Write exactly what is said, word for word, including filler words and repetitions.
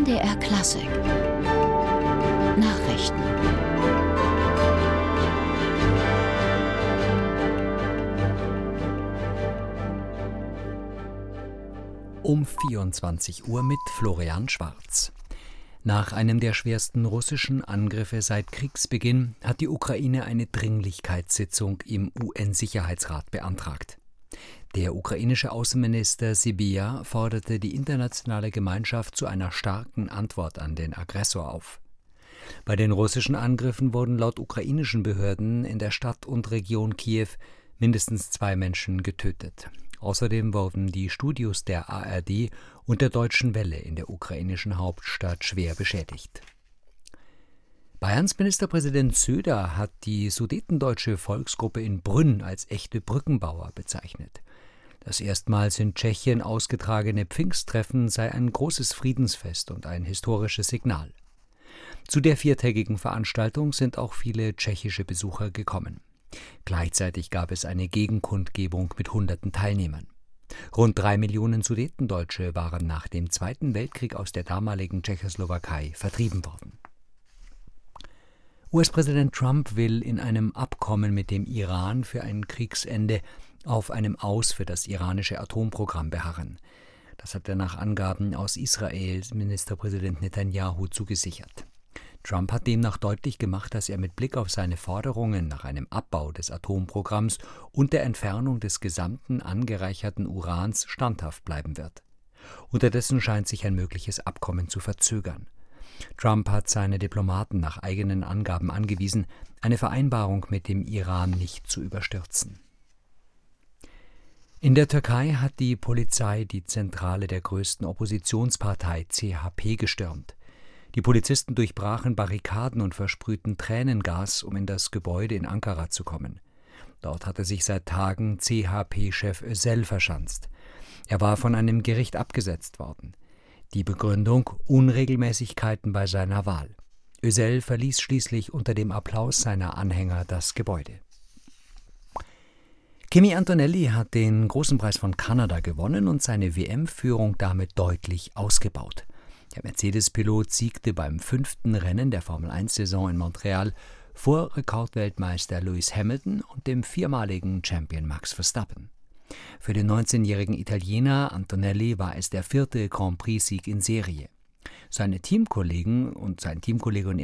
D R Klassik Nachrichten. Um vierundzwanzig Uhr mit Florian Schwarz. Nach einem der schwersten russischen Angriffe seit Kriegsbeginn hat die Ukraine eine Dringlichkeitssitzung im U N-Sicherheitsrat beantragt. Der ukrainische Außenminister Sybiha forderte die internationale Gemeinschaft zu einer starken Antwort an den Aggressor auf. Bei den russischen Angriffen wurden laut ukrainischen Behörden in der Stadt und Region Kiew mindestens zwei Menschen getötet. Außerdem wurden die Studios der A R D und der Deutschen Welle in der ukrainischen Hauptstadt schwer beschädigt. Bayerns Ministerpräsident Söder hat die sudetendeutsche Volksgruppe in Brünn als echte Brückenbauer bezeichnet. Das erstmals in Tschechien ausgetragene Pfingsttreffen sei ein großes Friedensfest und ein historisches Signal. Zu der viertägigen Veranstaltung sind auch viele tschechische Besucher gekommen. Gleichzeitig gab es eine Gegenkundgebung mit hunderten Teilnehmern. Rund drei Millionen Sudetendeutsche waren nach dem Zweiten Weltkrieg aus der damaligen Tschechoslowakei vertrieben worden. U S-Präsident Trump will in einem Abkommen mit dem Iran für ein Kriegsende auf einem Aus für das iranische Atomprogramm beharren. Das hat er nach Angaben aus Israels Ministerpräsident Netanyahu zugesichert. Trump hat demnach deutlich gemacht, dass er mit Blick auf seine Forderungen nach einem Abbau des Atomprogramms und der Entfernung des gesamten angereicherten Urans standhaft bleiben wird. Unterdessen scheint sich ein mögliches Abkommen zu verzögern. Trump hat seine Diplomaten nach eigenen Angaben angewiesen, eine Vereinbarung mit dem Iran nicht zu überstürzen. In der Türkei hat die Polizei die Zentrale der größten Oppositionspartei C H P gestürmt. Die Polizisten durchbrachen Barrikaden und versprühten Tränengas, um in das Gebäude in Ankara zu kommen. Dort hatte sich seit Tagen C H P-Chef Özel verschanzt. Er war von einem Gericht abgesetzt worden. Die Begründung: Unregelmäßigkeiten bei seiner Wahl. Özel verließ schließlich unter dem Applaus seiner Anhänger das Gebäude. Kimi Antonelli hat den Großen Preis von Kanada gewonnen und seine W M-Führung damit deutlich ausgebaut. Der Mercedes-Pilot siegte beim fünften Rennen der Formel eins Saison in Montreal vor Rekordweltmeister Lewis Hamilton und dem viermaligen Champion Max Verstappen. Für den neunzehnjährigen Italiener Antonelli war es der vierte Grand Prix-Sieg in Serie. Seine Teamkollegen und sein Teamkollege und